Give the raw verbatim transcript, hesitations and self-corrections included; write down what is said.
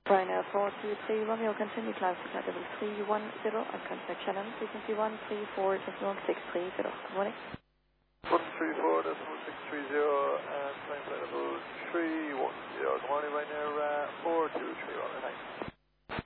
Ryanair four two three Romeo, continue climb to flight level three one zero and contact Shannon, frequency one three four six three zero. Good morning. one three four six three zero and climb flight level three one zero. Good morning, Ryanair uh, four two three Romeo, thanks.